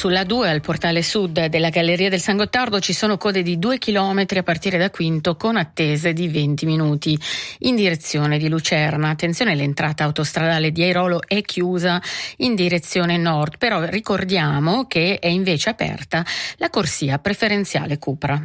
Sulla 2 al portale sud della Galleria del San Gottardo ci sono code di 2 chilometri a partire da Quinto con attese di 20 minuti in direzione di Lucerna. Attenzione, l'entrata autostradale di Airolo è chiusa in direzione nord, però ricordiamo che è invece aperta la corsia preferenziale Cupra.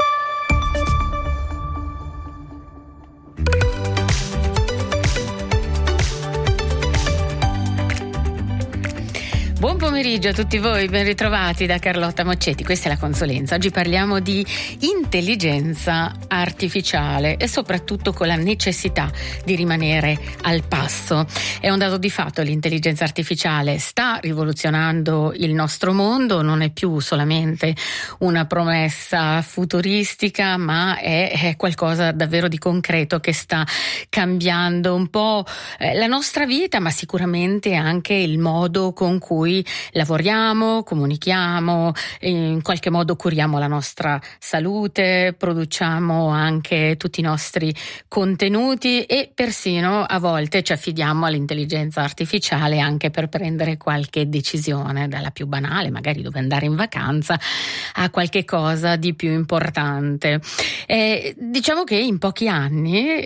Buon pomeriggio a tutti voi, ben ritrovati da Carlotta Moccetti. Questa è la Consulenza. Oggi parliamo di intelligenza artificiale e soprattutto con la necessità di rimanere al passo. È un dato di fatto, l'intelligenza artificiale sta rivoluzionando il nostro mondo, non è più solamente una promessa futuristica, ma è qualcosa davvero di concreto che sta cambiando un po' la nostra vita, ma sicuramente anche il modo con cui lavoriamo, comunichiamo, in qualche modo curiamo la nostra salute, produciamo anche tutti i nostri contenuti e persino a volte ci affidiamo all'intelligenza artificiale anche per prendere qualche decisione, dalla più banale, magari dove andare in vacanza, a qualche cosa di più importante. Diciamo che in pochi anni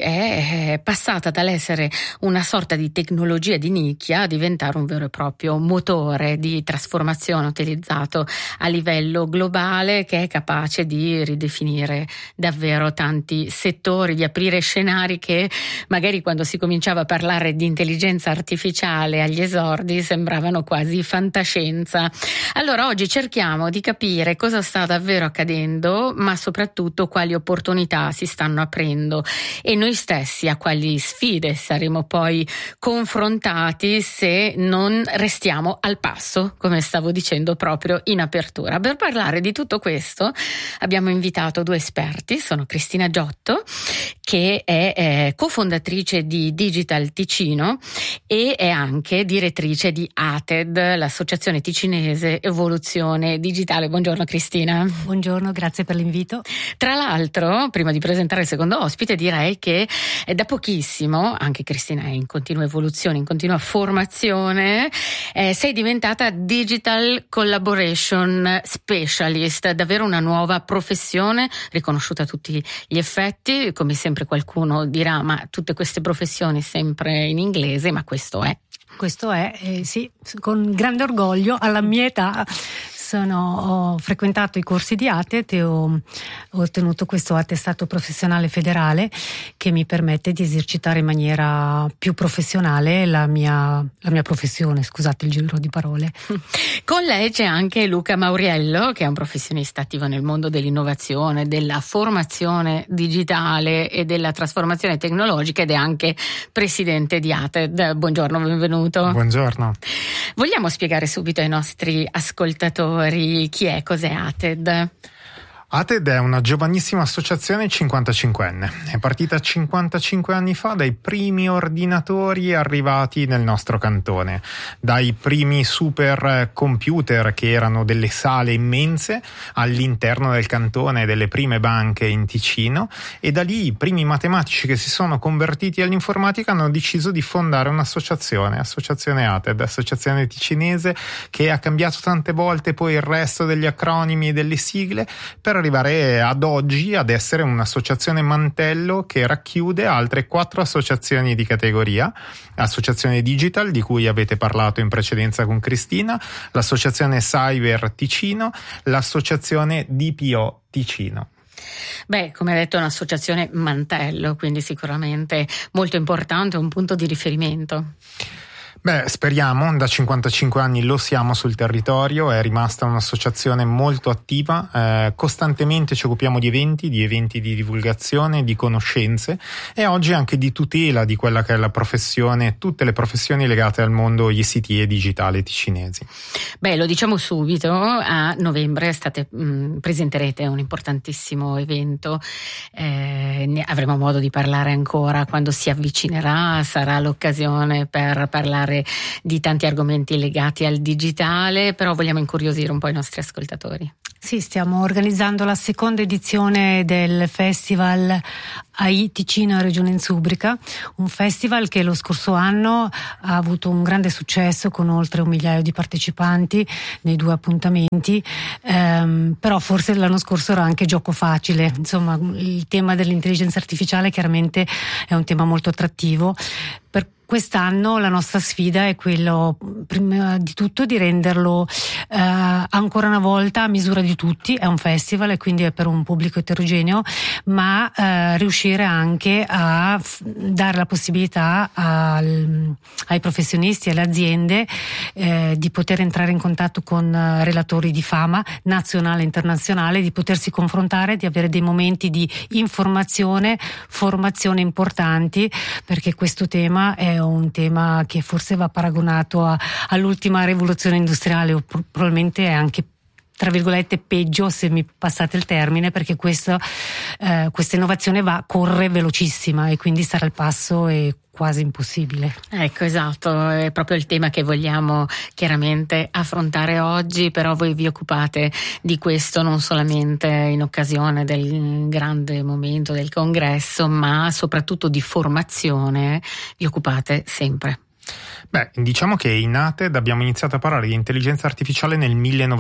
è passata dall'essere una sorta di tecnologia di nicchia a diventare un vero e proprio motore di trasformazione utilizzato a livello globale, che è capace di ridefinire davvero tanti settori, di aprire scenari che magari quando si cominciava a parlare di intelligenza artificiale agli esordi sembravano quasi fantascienza. Allora oggi cerchiamo di capire cosa sta davvero accadendo, ma soprattutto quali opportunità si stanno aprendo e noi stessi a quali sfide saremo poi confrontati se non restiamo al passo, come stavo dicendo proprio in apertura. Per parlare di tutto questo abbiamo invitato due esperti. Sono Cristina Giotto, che è cofondatrice di Digital Ticino e è anche direttrice di ATED, l'associazione ticinese Evoluzione Digitale. Buongiorno Cristina. Buongiorno, grazie per l'invito. Tra l'altro, prima di presentare il secondo ospite, direi che da pochissimo, anche Cristina è in continua evoluzione, in continua formazione, sei diventata Digital Collaboration Specialist, davvero una nuova professione riconosciuta a tutti gli effetti. Come sempre qualcuno dirà, ma tutte queste professioni sempre in inglese, ma questo è. Questo è, sì, con grande orgoglio alla mia età. Ho frequentato i corsi di ATED e ho ottenuto questo attestato professionale federale che mi permette di esercitare in maniera più professionale la mia professione, scusate il giro di parole. Con lei c'è anche Luca Mauriello, che è un professionista attivo nel mondo dell'innovazione, della formazione digitale e della trasformazione tecnologica ed è anche presidente di ATED. Buongiorno, benvenuto. Buongiorno. Vogliamo spiegare subito ai nostri ascoltatori chi è, cos'è ATED? ATED è una giovanissima associazione 55enne, è partita 55 anni fa dai primi ordinatori arrivati nel nostro cantone, dai primi super computer che erano delle sale immense all'interno del cantone, delle prime banche in Ticino, e da lì i primi matematici che si sono convertiti all'informatica hanno deciso di fondare un'associazione, Associazione ATED, associazione ticinese, che ha cambiato tante volte poi il resto degli acronimi e delle sigle per arrivare ad oggi ad essere un'associazione mantello che racchiude altre 4 associazioni di categoria: l'associazione Digital, di cui avete parlato in precedenza con Cristina, l'associazione Cyber Ticino, l'associazione DPO Ticino. Beh, come detto, è un'associazione mantello, quindi sicuramente molto importante, un punto di riferimento. Beh, speriamo, da 55 anni lo siamo sul territorio, è rimasta un'associazione molto attiva, costantemente ci occupiamo di eventi di divulgazione, di conoscenze e oggi anche di tutela di quella che è la professione, tutte le professioni legate al mondo ICT e digitale ticinesi. Beh, lo diciamo subito, a novembre presenterete un importantissimo evento, ne avremo modo di parlare ancora quando si avvicinerà, sarà l'occasione per parlare parlare di tanti argomenti legati al digitale, però vogliamo incuriosire un po' i nostri ascoltatori. Sì, stiamo organizzando la seconda edizione del Festival AI Ticino e Regione Insubrica, un festival che lo scorso anno ha avuto un grande successo con oltre 1 migliaio di partecipanti nei 2 appuntamenti, però forse l'anno scorso era anche gioco facile. Insomma, il tema dell'intelligenza artificiale chiaramente è un tema molto attrattivo. Per quest'anno la nostra sfida è quello, prima di tutto, di renderlo ancora una volta a misura di tutti. È un festival e quindi è per un pubblico eterogeneo, ma riuscire anche a dare la possibilità ai professionisti e alle aziende di poter entrare in contatto con relatori di fama nazionale e internazionale, di potersi confrontare, di avere dei momenti di informazione, formazione importanti, perché questo tema è un tema che forse va paragonato all'ultima rivoluzione industriale, o probabilmente è anche, tra virgolette, peggio, se mi passate il termine, perché questa innovazione corre velocissima e quindi stare al passo è quasi impossibile. Ecco, esatto, è proprio il tema che vogliamo chiaramente affrontare oggi, però voi vi occupate di questo non solamente in occasione del grande momento del congresso, ma soprattutto di formazione, vi occupate sempre. Beh, diciamo che in ATED abbiamo iniziato a parlare di intelligenza artificiale nel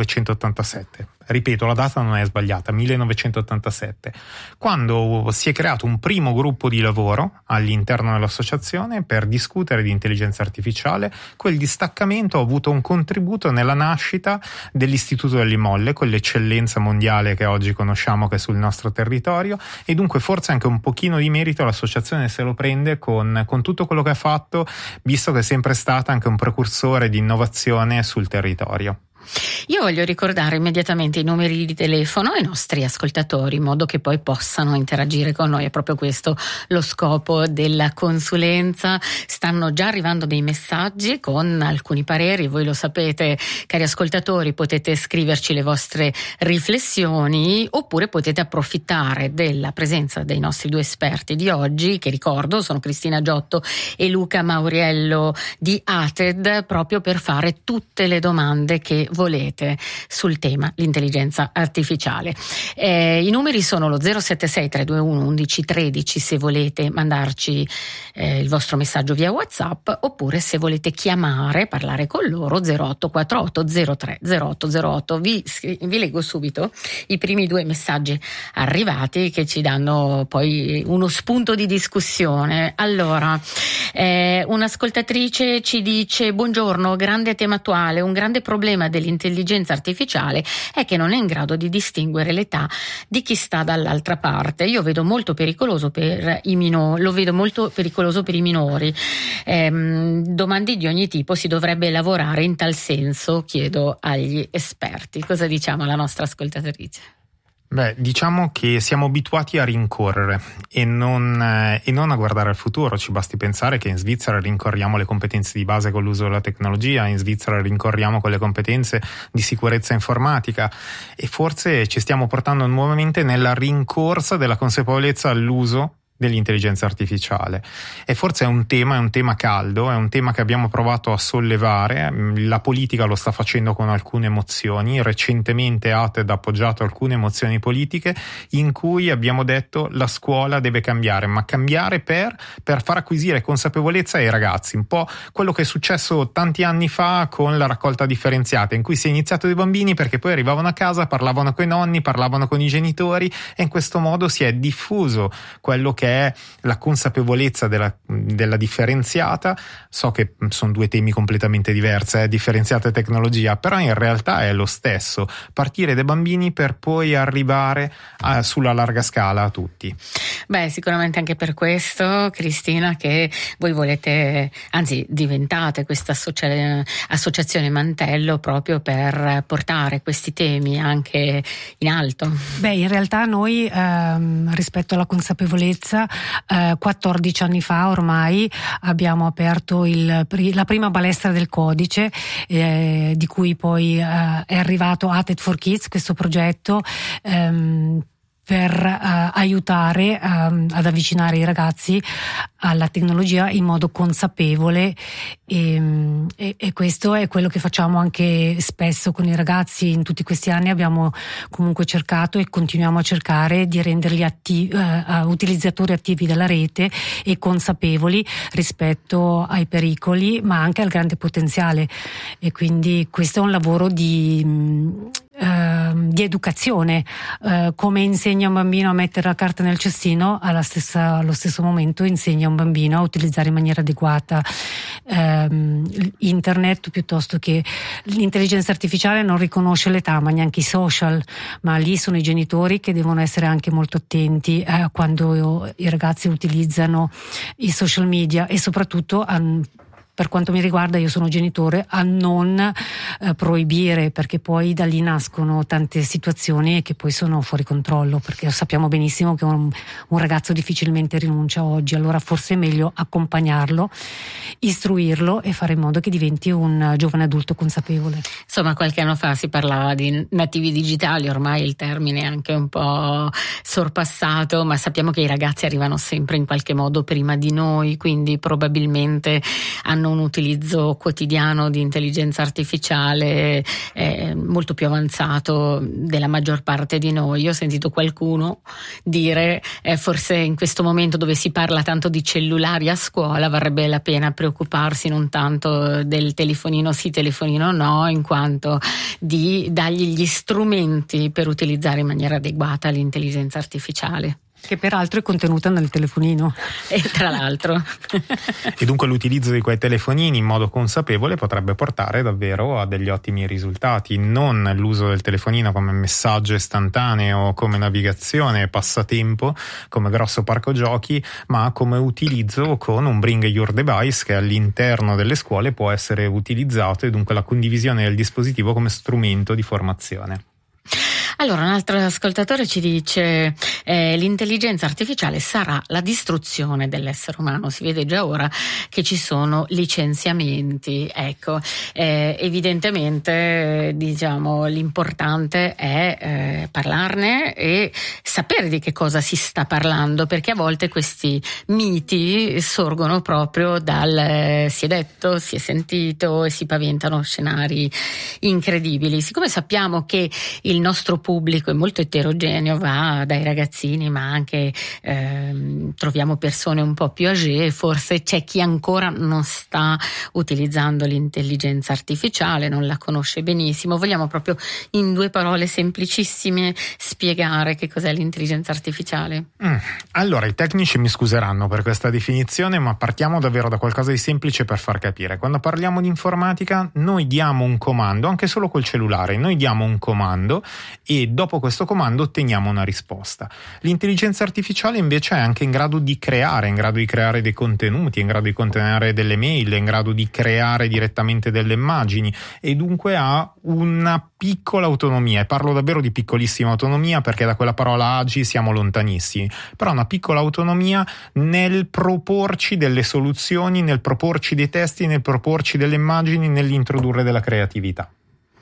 1987. Ripeto, la data non è sbagliata, 1987, quando si è creato un primo gruppo di lavoro all'interno dell'associazione per discutere di intelligenza artificiale. Quel distaccamento ha avuto un contributo nella nascita dell'Istituto delle Molle, quell'eccellenza mondiale che oggi conosciamo, che è sul nostro territorio, e dunque forse anche un pochino di merito l'associazione se lo prende con tutto quello che ha fatto, visto che è sempre stata anche un precursore di innovazione sul territorio. Io voglio ricordare immediatamente i numeri di telefono ai nostri ascoltatori, in modo che poi possano interagire con noi. È proprio questo lo scopo della consulenza. Stanno già arrivando dei messaggi con alcuni pareri, voi lo sapete, cari ascoltatori, potete scriverci le vostre riflessioni oppure potete approfittare della presenza dei nostri 2 esperti di oggi, che ricordo sono Cristina Giotto e Luca Mauriello di ATED, proprio per fare tutte le domande che volete sul tema l'intelligenza artificiale. I numeri sono lo 076 321 1113 se volete mandarci il vostro messaggio via WhatsApp, oppure se volete chiamare, parlare con loro, 0848 03 0808. Vi leggo subito i primi 2 messaggi arrivati che ci danno poi uno spunto di discussione. Allora, un'ascoltatrice ci dice: buongiorno, grande tema attuale, un grande problema dell'intelligenza artificiale è che non è in grado di distinguere l'età di chi sta dall'altra parte. Io vedo molto pericoloso per i minori, lo vedo molto pericoloso per i minori. Domande di ogni tipo, si dovrebbe lavorare in tal senso, chiedo agli esperti. Cosa diciamo alla nostra ascoltatrice? Beh, diciamo che siamo abituati a rincorrere e non a guardare al futuro. Ci basti pensare che in Svizzera rincorriamo le competenze di base con l'uso della tecnologia, in Svizzera rincorriamo con le competenze di sicurezza informatica, e forse ci stiamo portando nuovamente nella rincorsa della consapevolezza all'uso dell'intelligenza artificiale. E forse è un tema caldo, è un tema che abbiamo provato a sollevare. La politica lo sta facendo con alcune mozioni. Recentemente ATED ha appoggiato alcune mozioni politiche in cui abbiamo detto la scuola deve cambiare, ma cambiare per far acquisire consapevolezza ai ragazzi, un po' quello che è successo tanti anni fa con la raccolta differenziata, in cui si è iniziato dai bambini perché poi arrivavano a casa, parlavano con i nonni, parlavano con i genitori, e in questo modo si è diffuso quello che è la consapevolezza della differenziata. So che sono 2 temi completamente diversi, differenziata e tecnologia, però in realtà è lo stesso, partire dai bambini per poi arrivare sulla larga scala a tutti. Beh, sicuramente anche per questo, Cristina, che voi volete, anzi diventate questa associazione Mantello proprio per portare questi temi anche in alto. Beh, in realtà noi rispetto alla consapevolezza 14 anni fa ormai abbiamo aperto la prima balestra del codice, di cui poi è arrivato ATED for Kids, questo progetto per aiutare ad avvicinare i ragazzi alla tecnologia in modo consapevole, e questo è quello che facciamo anche spesso con i ragazzi. In tutti questi anni abbiamo comunque cercato e continuiamo a cercare di renderli utilizzatori attivi della rete e consapevoli rispetto ai pericoli, ma anche al grande potenziale, e quindi questo è un lavoro di educazione. Come insegna un bambino a mettere la carta nel cestino, allo stesso momento insegna un bambino a utilizzare in maniera adeguata internet, piuttosto che l'intelligenza artificiale non riconosce l'età, ma neanche i social, ma lì sono i genitori che devono essere anche molto attenti quando i ragazzi utilizzano i social media, e soprattutto per quanto mi riguarda, io sono genitore, a non proibire, perché poi da lì nascono tante situazioni che poi sono fuori controllo, perché sappiamo benissimo che un ragazzo difficilmente rinuncia oggi. Allora forse è meglio accompagnarlo, istruirlo e fare in modo che diventi un giovane adulto consapevole. Insomma, qualche anno fa si parlava di nativi digitali, ormai il termine è anche un po' sorpassato, ma sappiamo che i ragazzi arrivano sempre in qualche modo prima di noi, quindi probabilmente hanno un utilizzo quotidiano di intelligenza artificiale molto più avanzato della maggior parte di noi. Io ho sentito qualcuno dire forse in questo momento dove si parla tanto di cellulari a scuola varrebbe la pena preoccuparsi non tanto del telefonino sì, telefonino no, in quanto di dargli gli strumenti per utilizzare in maniera adeguata l'intelligenza artificiale. Che peraltro è contenuta nel telefonino. E tra l'altro. E dunque l'utilizzo di quei telefonini in modo consapevole potrebbe portare davvero a degli ottimi risultati. Non l'uso del telefonino come messaggio istantaneo, come navigazione, passatempo, come grosso parco giochi, ma come utilizzo con un Bring Your Device che all'interno delle scuole può essere utilizzato, e dunque la condivisione del dispositivo come strumento di formazione. Allora, un altro ascoltatore ci dice l'intelligenza artificiale sarà la distruzione dell'essere umano. Si vede già ora che ci sono licenziamenti. Ecco, evidentemente diciamo l'importante è parlarne e sapere di che cosa si sta parlando, perché a volte questi miti sorgono proprio dal si è detto, si è sentito, e si paventano scenari incredibili. Siccome sappiamo che il nostro pubblico è molto eterogeneo, va dai ragazzini ma anche troviamo persone un po' più âgée, forse c'è chi ancora non sta utilizzando l'intelligenza artificiale, non la conosce benissimo. Vogliamo proprio in 2 parole semplicissime spiegare che cos'è l'intelligenza artificiale? Allora, i tecnici mi scuseranno per questa definizione, ma partiamo davvero da qualcosa di semplice per far capire. Quando parliamo di informatica, noi diamo un comando, anche solo col cellulare, noi diamo un comando e dopo questo comando otteniamo una risposta. L'intelligenza artificiale invece è anche in grado di creare dei contenuti, in grado di contenere delle mail, in grado di creare direttamente delle immagini, e dunque ha una piccola autonomia, e parlo davvero di piccolissima autonomia perché da quella parola agi siamo lontanissimi, però una piccola autonomia nel proporci delle soluzioni, nel proporci dei testi, nel proporci delle immagini, nell'introdurre della creatività.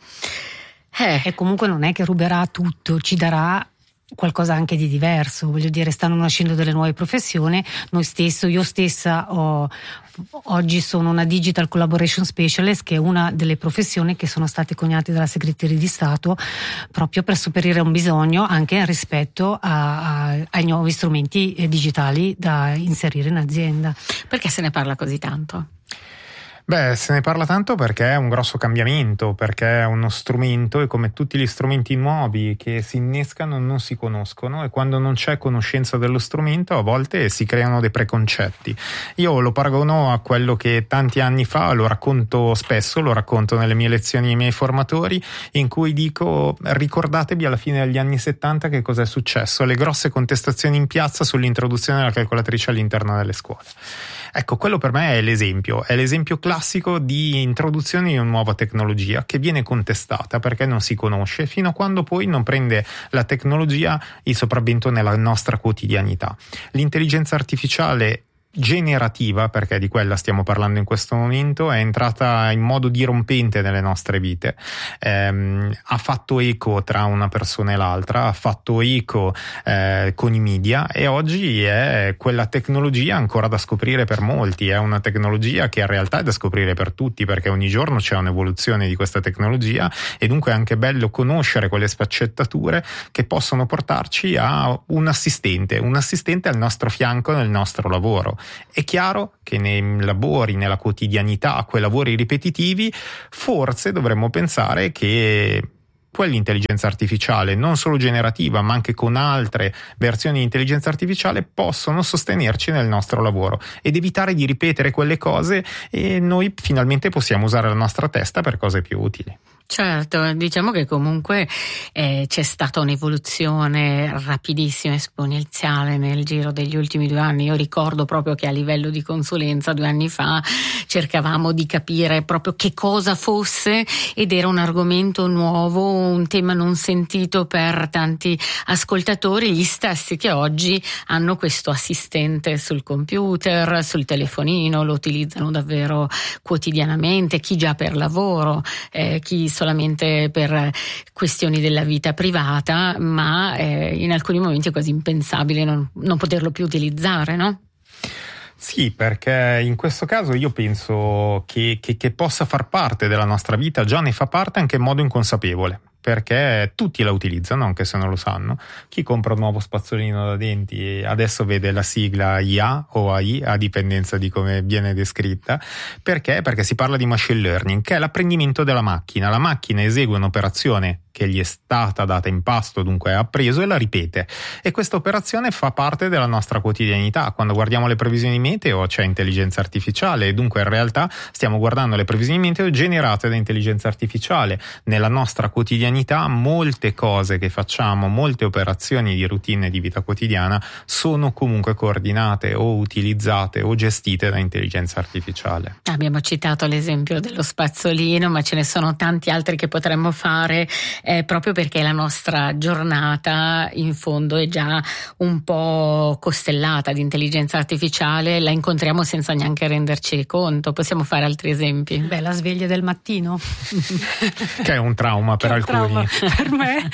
E comunque non è che ruberà tutto, ci darà qualcosa anche di diverso. Voglio dire, stanno nascendo delle nuove professioni. Io stessa oggi sono una Digital Collaboration Specialist, che è una delle professioni che sono state coniate dalla Segreteria di Stato proprio per sopperire a un bisogno anche rispetto ai nuovi strumenti digitali da inserire in azienda. Perché se ne parla così tanto? Beh, se ne parla tanto perché è un grosso cambiamento, perché è uno strumento, e come tutti gli strumenti nuovi che si innescano non si conoscono, e quando non c'è conoscenza dello strumento a volte si creano dei preconcetti. Io lo paragono a quello che tanti anni fa, lo racconto spesso, lo racconto nelle mie lezioni ai miei formatori, in cui dico: ricordatevi alla fine degli anni 70 che cosa è successo, le grosse contestazioni in piazza sull'introduzione della calcolatrice all'interno delle scuole. Ecco, quello per me è l'esempio classico di introduzione di una nuova tecnologia che viene contestata perché non si conosce, fino a quando poi non prende la tecnologia il sopravvento nella nostra quotidianità. L'intelligenza artificiale generativa, perché di quella stiamo parlando in questo momento, è entrata in modo dirompente nelle nostre vite. Ha fatto eco tra una persona e l'altra, ha fatto eco con i media, e oggi è quella tecnologia ancora da scoprire per molti, è una tecnologia che in realtà è da scoprire per tutti, perché ogni giorno c'è un'evoluzione di questa tecnologia, e dunque è anche bello conoscere quelle sfaccettature che possono portarci a un assistente al nostro fianco nel nostro lavoro. È chiaro che nei lavori, nella quotidianità, quei lavori ripetitivi, forse dovremmo pensare che quell'intelligenza artificiale, non solo generativa ma anche con altre versioni di intelligenza artificiale, possono sostenerci nel nostro lavoro ed evitare di ripetere quelle cose, e noi finalmente possiamo usare la nostra testa per cose più utili. Certo, diciamo che comunque c'è stata un'evoluzione rapidissima, esponenziale nel giro degli ultimi 2 anni. Io ricordo proprio che a livello di consulenza 2 anni fa cercavamo di capire proprio che cosa fosse, ed era un argomento nuovo, un tema non sentito per tanti ascoltatori, gli stessi che oggi hanno questo assistente sul computer, sul telefonino, lo utilizzano davvero quotidianamente, chi già per lavoro, chi solamente per questioni della vita privata, ma in alcuni momenti è quasi impensabile non poterlo più utilizzare, no? Sì, perché in questo caso io penso che possa far parte della nostra vita, già ne fa parte anche in modo inconsapevole, perché tutti la utilizzano anche se non lo sanno. Chi compra un nuovo spazzolino da denti adesso vede la sigla IA o AI, a dipendenza di come viene descritta. Perché? Perché si parla di machine learning, che è l'apprendimento della macchina. La macchina esegue un'operazione che gli è stata data in pasto, dunque ha appreso, e la ripete, e questa operazione fa parte della nostra quotidianità. Quando guardiamo le previsioni meteo c'è intelligenza artificiale, e dunque in realtà stiamo guardando le previsioni meteo generate da intelligenza artificiale. Nella nostra quotidianità molte cose che facciamo, molte operazioni di routine di vita quotidiana sono comunque coordinate o utilizzate o gestite da intelligenza artificiale. Abbiamo citato l'esempio dello spazzolino, ma ce ne sono tanti altri che potremmo fare, proprio perché la nostra giornata in fondo è già un po' costellata di intelligenza artificiale, la incontriamo senza neanche renderci conto. Possiamo fare altri esempi? Beh, la sveglia del mattino che è un trauma per alcuni. Trauma per me.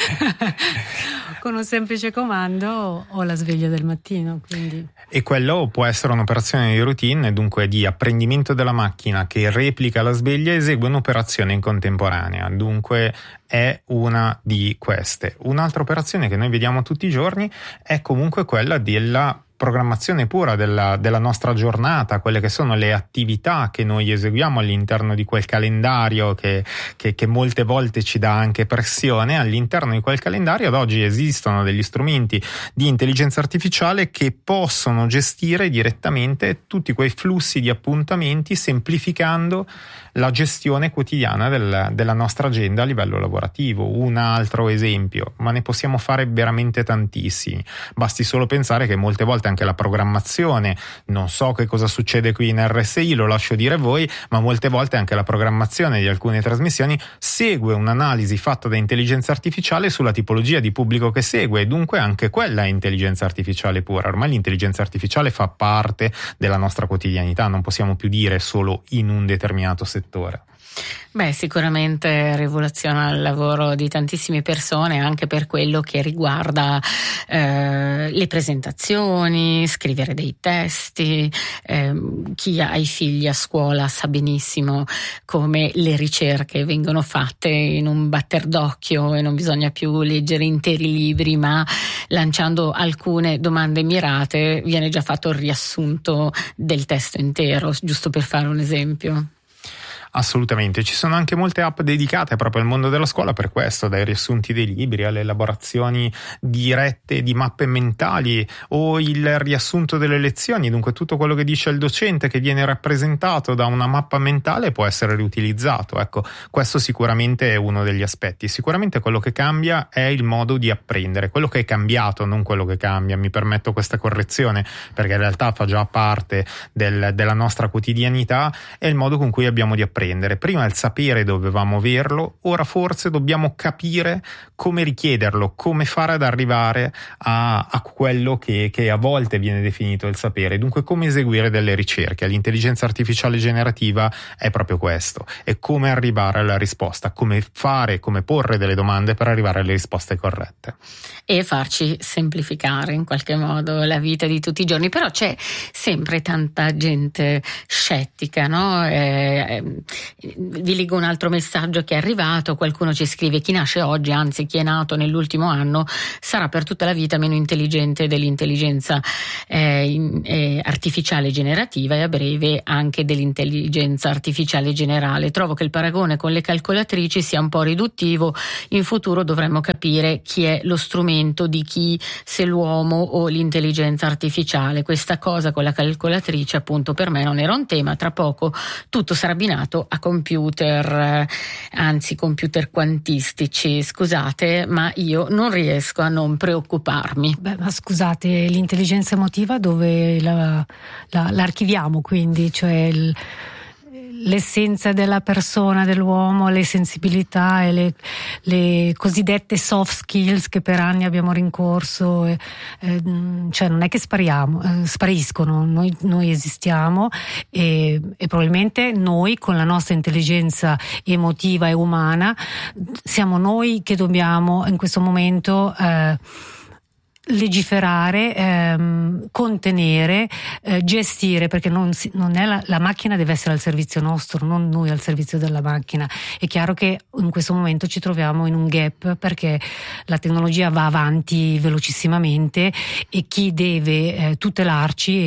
Con un semplice comando ho la sveglia del mattino, quindi. E quello può essere un'operazione di routine, dunque di apprendimento della macchina che replica la sveglia e esegue un'operazione in contemporanea, dunque è una di queste. Un'altra operazione che noi vediamo tutti i giorni è comunque quella della programmazione pura della nostra giornata, quelle che sono le attività che noi eseguiamo all'interno di quel calendario che molte volte ci dà anche pressione. All'interno di quel calendario ad oggi esistono degli strumenti di intelligenza artificiale che possono gestire direttamente tutti quei flussi di appuntamenti, semplificando la gestione quotidiana della nostra agenda a livello lavorativo. Un altro esempio, ma ne possiamo fare veramente tantissimi, basti solo pensare che molte volte anche la programmazione, non so che cosa succede qui in RSI, lo lascio dire a voi, ma molte volte anche la programmazione di alcune trasmissioni segue un'analisi fatta da intelligenza artificiale sulla tipologia di pubblico che segue, e dunque anche quella è intelligenza artificiale pura. Ormai l'intelligenza artificiale fa parte della nostra quotidianità, non possiamo più dire solo in un determinato settore. Beh, sicuramente rivoluziona il lavoro di tantissime persone, anche per quello che riguarda le presentazioni, scrivere dei testi. Chi ha i figli a scuola sa benissimo come le ricerche vengono fatte in un batter d'occhio e non bisogna più leggere interi libri, ma lanciando alcune domande mirate viene già fatto il riassunto del testo intero, giusto per fare un esempio. Assolutamente, ci sono anche molte app dedicate proprio al mondo della scuola per questo, dai riassunti dei libri alle elaborazioni dirette di mappe mentali o il riassunto delle lezioni, dunque tutto quello che dice il docente che viene rappresentato da una mappa mentale può essere riutilizzato. Ecco, questo sicuramente è uno degli aspetti. Sicuramente quello che cambia è il modo di apprendere, quello che è cambiato, non quello che cambia. Mi permetto questa correzione perché in realtà fa già parte della nostra quotidianità, è il modo con cui abbiamo di apprendere. apprendere. Prima il sapere dovevamo averlo, ora forse dobbiamo capire come richiederlo, come fare ad arrivare a quello che a volte viene definito il sapere, dunque come eseguire delle ricerche. L'intelligenza artificiale generativa è proprio questo, è come arrivare alla risposta, come porre delle domande per arrivare alle risposte corrette. E farci semplificare in qualche modo la vita di tutti i giorni, però c'è sempre tanta gente scettica, no? Vi leggo un altro messaggio che è arrivato, qualcuno ci scrive: chi nasce oggi, anzi chi è nato nell'ultimo anno, sarà per tutta la vita meno intelligente dell'intelligenza artificiale generativa e a breve anche dell'intelligenza artificiale generale. Trovo che il paragone con le calcolatrici sia un po' riduttivo, in futuro dovremmo capire chi è lo strumento di chi, se l'uomo o l'intelligenza artificiale. Questa cosa con la calcolatrice appunto per me non era un tema, tra poco tutto sarà abbinato a computer, anzi computer quantistici. Scusate, ma io non riesco a non preoccuparmi. Beh, ma scusate, l'intelligenza emotiva dove l'archiviamo, quindi, cioè l'essenza della persona, dell'uomo, le sensibilità e le cosiddette soft skills che per anni abbiamo rincorso, cioè non è che spariscono, noi esistiamo e probabilmente noi con la nostra intelligenza emotiva e umana siamo noi che dobbiamo in questo momento legiferare, contenere, gestire, perché non è la macchina deve essere al servizio nostro, non noi al servizio della macchina. È chiaro che in questo momento ci troviamo in un gap perché la tecnologia va avanti velocissimamente e chi deve tutelarci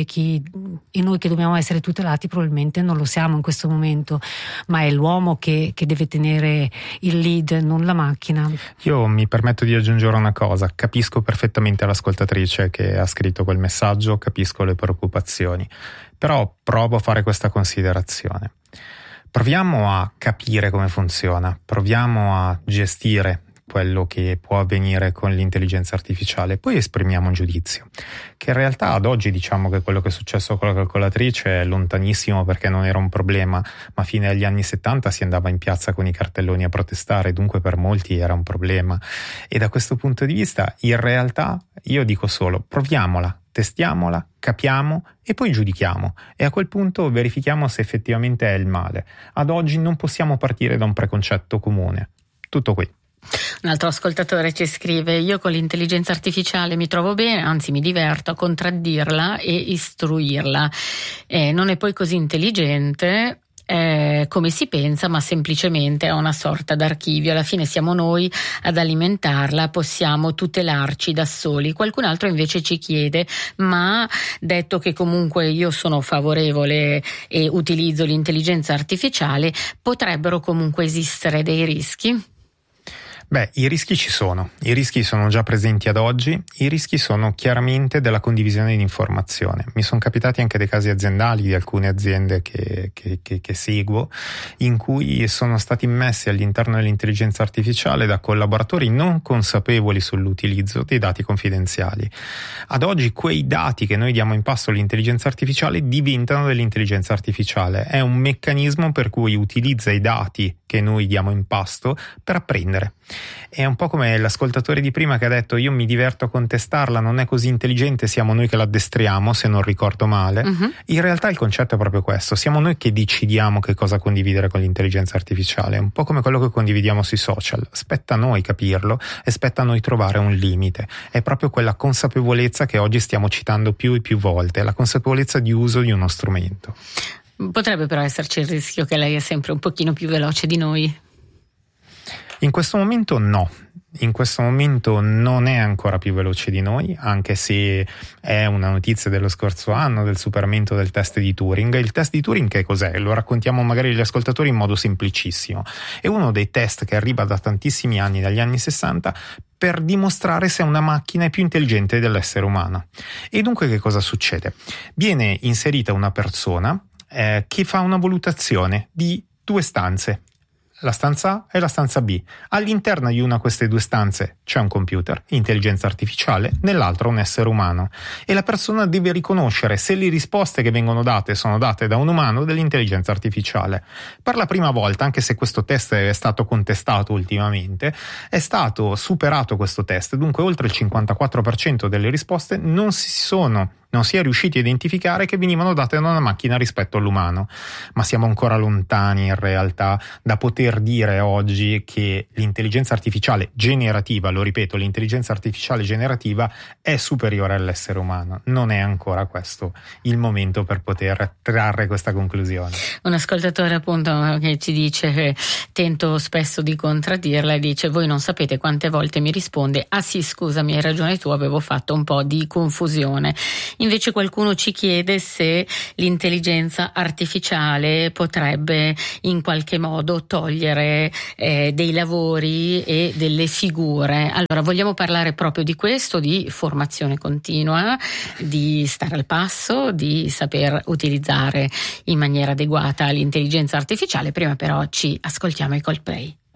e noi che dobbiamo essere tutelati probabilmente non lo siamo in questo momento, ma è l'uomo che deve tenere il lead, non la macchina. Io mi permetto di aggiungere una cosa: capisco perfettamente l'ascoltatrice che ha scritto quel messaggio, capisco le preoccupazioni, però provo a fare questa considerazione. Proviamo a capire come funziona, proviamo a gestire quello che può avvenire con l'intelligenza artificiale, poi esprimiamo un giudizio, che in realtà ad oggi diciamo che quello che è successo con la calcolatrice è lontanissimo perché non era un problema, ma fine agli anni 70 si andava in piazza con i cartelloni a protestare, dunque per molti era un problema, e da questo punto di vista in realtà io dico solo proviamola, testiamola, capiamo e poi giudichiamo, e a quel punto verifichiamo se effettivamente è il male. Ad oggi non possiamo partire da un preconcetto comune. Tutto qui. Un altro ascoltatore ci scrive: io con l'intelligenza artificiale mi trovo bene, anzi mi diverto a contraddirla e istruirla. Non è poi così intelligente come si pensa, ma semplicemente è una sorta d'archivio. Alla fine siamo noi ad alimentarla, possiamo tutelarci da soli. Qualcun altro invece ci chiede: ma detto che comunque io sono favorevole e utilizzo l'intelligenza artificiale, potrebbero comunque esistere dei rischi? Beh, i rischi ci sono, i rischi sono già presenti ad oggi, i rischi sono chiaramente della condivisione di informazione. Mi sono capitati anche dei casi aziendali di alcune aziende che seguo, in cui sono stati immessi all'interno dell'intelligenza artificiale da collaboratori non consapevoli sull'utilizzo dei dati confidenziali. Ad oggi quei dati che noi diamo in pasto all'intelligenza artificiale diventano dell'intelligenza artificiale, è un meccanismo per cui utilizza i dati che noi diamo in pasto per apprendere. È un po' come l'ascoltatore di prima che ha detto: io mi diverto a contestarla, non è così intelligente, siamo noi che l'addestriamo, se non ricordo male. In realtà il concetto è proprio questo: siamo noi che decidiamo che cosa condividere con l'intelligenza artificiale, è un po' come quello che condividiamo sui social, spetta a noi capirlo e spetta a noi trovare un limite. È proprio quella consapevolezza che oggi stiamo citando più e più volte, la consapevolezza di uso di uno strumento. Potrebbe però esserci il rischio che lei è sempre un pochino più veloce di noi? In questo momento no. In questo momento non è ancora più veloce di noi, anche se è una notizia dello scorso anno del superamento del test di Turing. Il test di Turing che cos'è? Lo raccontiamo magari agli ascoltatori in modo semplicissimo. È uno dei test che arriva da tantissimi anni, dagli anni 60, per dimostrare se una macchina è più intelligente dell'essere umano. E dunque che cosa succede? Viene inserita una persona che fa una valutazione di 2 stanze. la stanza A e la stanza B. All'interno di una di queste due stanze c'è un computer, intelligenza artificiale, nell'altro un essere umano, e la persona deve riconoscere se le risposte che vengono date sono date da un umano o dell'intelligenza artificiale. Per la prima volta, anche se questo test è stato contestato ultimamente, è stato superato questo test, dunque oltre il 54% delle risposte non si è riusciti a identificare che venivano date da una macchina rispetto all'umano, ma siamo ancora lontani in realtà da poter dire oggi che l'intelligenza artificiale generativa, lo ripeto, l'intelligenza artificiale generativa è superiore all'essere umano. Non è ancora questo il momento per poter trarre questa conclusione. Un ascoltatore appunto che ci dice, che tento spesso di contraddirla, e dice: voi non sapete quante volte mi risponde: ah sì, scusami, hai ragione tu, avevo fatto un po' di confusione. Invece qualcuno ci chiede se l'intelligenza artificiale potrebbe in qualche modo togliere dei lavori e delle figure. Allora, vogliamo parlare proprio di questo, di formazione continua, di stare al passo, di saper utilizzare in maniera adeguata l'intelligenza artificiale. Prima però ci ascoltiamo i Coldplay.